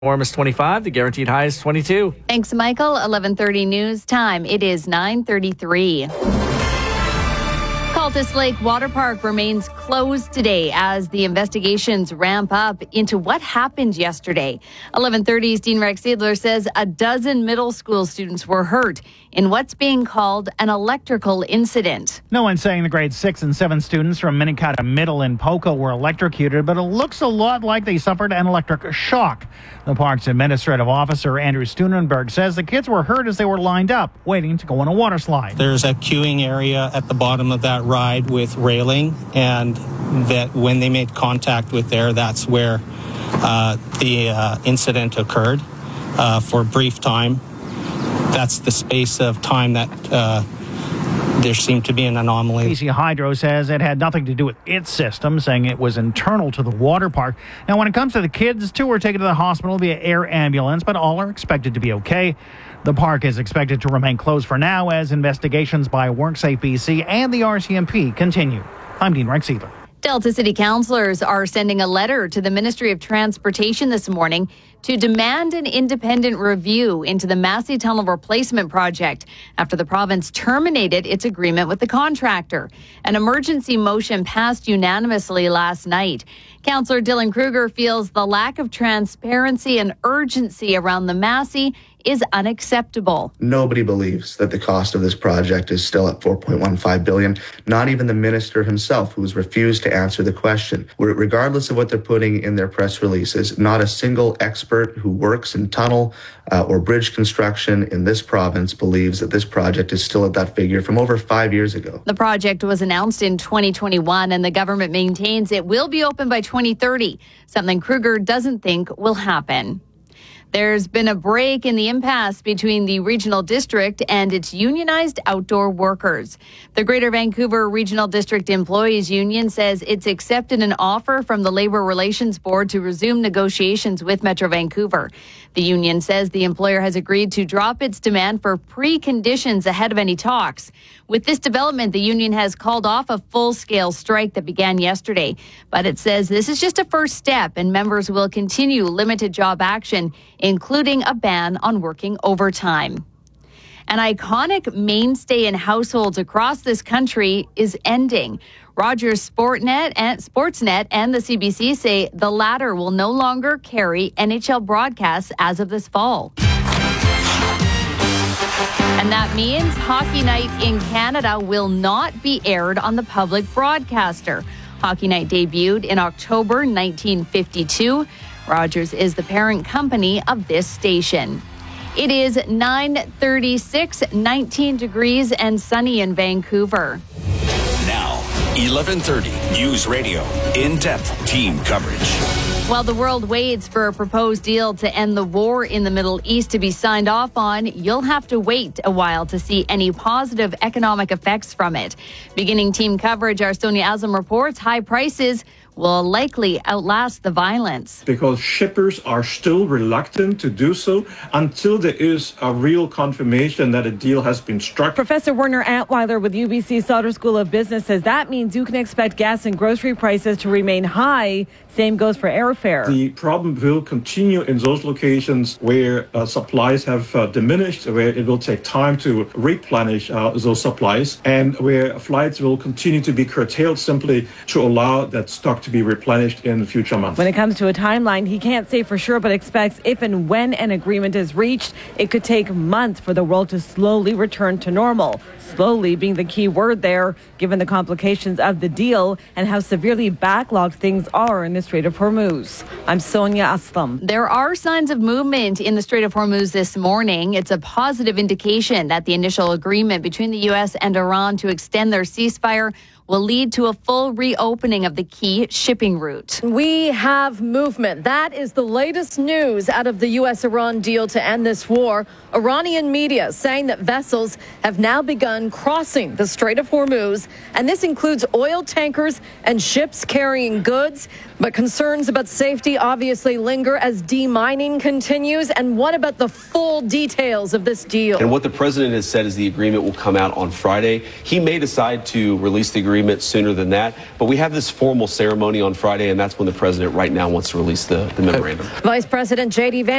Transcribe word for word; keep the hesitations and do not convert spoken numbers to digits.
Warm is twenty-five. The guaranteed high is twenty-two. Thanks, Michael. eleven thirty news time. It is nine thirty-three. Cultus Lake Water Park remains closed today as the investigations ramp up into what happened yesterday. eleven thirty's Dean Rex Seidler says a dozen middle school students were hurt in what's being called an electrical incident. No one's saying the grade six and seven students from Minikata Middle in Poco were electrocuted, but it looks a lot like they suffered an electric shock. The park's administrative officer, Andrew Stunenberg, says the kids were hurt as they were lined up, waiting to go on a water slide. There's a queuing area at the bottom of that ride with railing, and that when they made contact with there, that's where uh, the uh, incident occurred uh, for a brief time. That's the space of time that uh, there seemed to be an anomaly. B C Hydro says it had nothing to do with its system, saying it was internal to the water park. Now, when it comes to the kids, two were taken to the hospital via air ambulance, but all are expected to be okay. The park is expected to remain closed for now as investigations by WorkSafe B C and the R C M P continue. I'm Dean Rex Seidler. Delta City councillors are sending a letter to the Ministry of Transportation this morning to demand an independent review into the Massey Tunnel replacement project after the province terminated its agreement with the contractor. An emergency motion passed unanimously last night. Councillor Dylan Kruger feels the lack of transparency and urgency around the Massey is unacceptable. Nobody believes that the cost of this project is still at four point one five billion dollars, not even the minister himself, who has refused to answer the question. Regardless of what they're putting in their press releases, not a single expert who works in tunnel uh, or bridge construction in this province believes that this project is still at that figure from over five years ago. The project was announced in twenty twenty-one, and the government maintains it will be open by twenty thirty, something Kruger doesn't think will happen. There's been a break in the impasse between the regional district and its unionized outdoor workers. The Greater Vancouver Regional District Employees Union says it's accepted an offer from the Labour Relations Board to resume negotiations with Metro Vancouver. The union says the employer has agreed to drop its demand for preconditions ahead of any talks. With this development, the union has called off a full-scale strike that began yesterday. But it says this is just a first step, and members will continue limited job action, including a ban on working overtime. An iconic mainstay in households across this country is ending. Rogers Sportnet and Sportsnet and the C B C say the latter will no longer carry N H L broadcasts as of this fall. And that means Hockey Night in Canada will not be aired on the public broadcaster. Hockey Night debuted in October nineteen fifty-two. Rogers is the parent company of this station. It is nine thirty-six, nineteen degrees and sunny in Vancouver. Now, eleven thirty News Radio, in-depth team coverage. While the world waits for a proposed deal to end the war in the Middle East to be signed off on, you'll have to wait a while to see any positive economic effects from it. Beginning team coverage, our Sonia Azam reports high prices will likely outlast the violence. Because shippers are still reluctant to do so until there is a real confirmation that a deal has been struck. Professor Werner Antweiler with U B C Sauder School of Business says that means you can expect gas and grocery prices to remain high. Same goes for airfare. The problem will continue in those locations where uh, supplies have uh, diminished, where it will take time to replenish uh, those supplies, and where flights will continue to be curtailed simply to allow that stock to be replenished in future months. When it comes to a timeline, he can't say for sure, but expects if and when an agreement is reached, it could take months for the world to slowly return to normal. Slowly being the key word there, given the complications of the deal and how severely backlogged things are in the Strait of Hormuz. I'm Sonia Aslam. There are signs of movement in the Strait of Hormuz this morning. It's a positive indication that the initial agreement between the U S and Iran to extend their ceasefire will lead to a full reopening of the key shipping route. We have movement. That is the latest news out of the U S Iran deal to end this war. Iranian media saying that vessels have now begun crossing the Strait of Hormuz, and this includes oil tankers and ships carrying goods. But concerns about safety obviously linger as demining continues. And what about the full details of this deal? And what the president has said is the agreement will come out on Friday. He may decide to release the agreement agreement sooner than that. But we have this formal ceremony on Friday, and that's when the president right now wants to release the, the memorandum. Vice President J D Vance